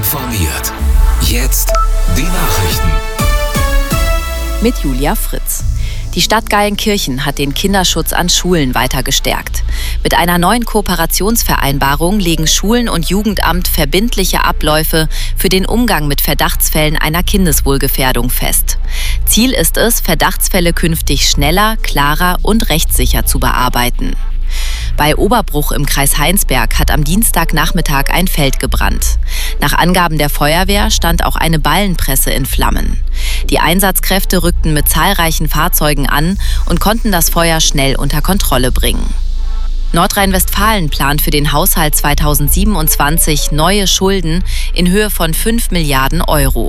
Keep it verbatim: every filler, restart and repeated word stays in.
informiert. Jetzt die Nachrichten. Mit Julia Fritz. Die Stadt Geilenkirchen hat den Kinderschutz an Schulen weiter gestärkt. Mit einer neuen Kooperationsvereinbarung legen Schulen und Jugendamt verbindliche Abläufe für den Umgang mit Verdachtsfällen einer Kindeswohlgefährdung fest. Ziel ist es, Verdachtsfälle künftig schneller, klarer und rechtssicher zu bearbeiten. Bei Oberbruch im Kreis Heinsberg hat am Dienstagnachmittag ein Feld gebrannt. Nach Angaben der Feuerwehr stand auch eine Ballenpresse in Flammen. Die Einsatzkräfte rückten mit zahlreichen Fahrzeugen an und konnten das Feuer schnell unter Kontrolle bringen. Nordrhein-Westfalen plant für den Haushalt zweitausendsiebenundzwanzig neue Schulden in Höhe von fünf Milliarden Euro.